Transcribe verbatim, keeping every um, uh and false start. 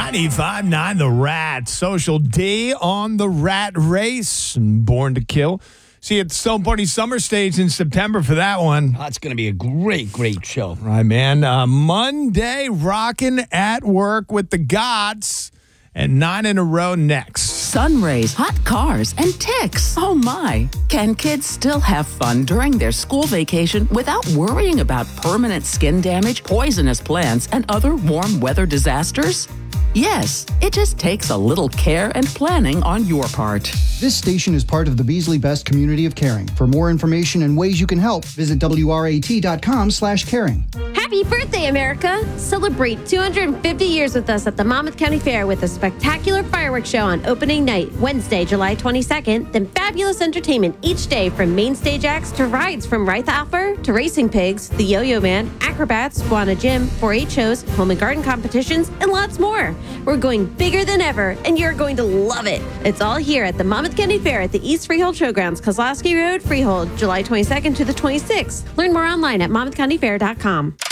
ninety-five point nine The Rat. Social D on the Rat Race and Born to Kill. See you at the Stone Party Summer Stage in September for that one. That's going to be a great, great show. Right, man. Uh, Monday, rocking at work with the Gods. And nine in a row next. Sun rays, hot cars, and ticks. Oh my. Can kids still have fun during their school vacation without worrying about permanent skin damage, poisonous plants, and other warm weather disasters? Yes, it just takes a little care and planning on your part. This station is part of the Beasley Best community of caring. For more information and ways you can help, visit W R A T dot com slash caring. Happy birthday, America! Celebrate two hundred fifty years with us at the Monmouth County Fair with a spectacular fireworks show on opening night, Wednesday, July twenty-second, then fabulous entertainment each day from main stage acts to rides from Wright Alpha to Racing Pigs, the Yo-Yo Man, Acrobats, Squana Gym, four H shows, home and garden competitions, and lots more. We're going bigger than ever, and you're going to love it. It's all here at the Monmouth County Fair at the East Freehold Showgrounds, Kozlowski Road, Freehold, July twenty-second to the twenty-sixth. Learn more online at monmouth county fair dot com.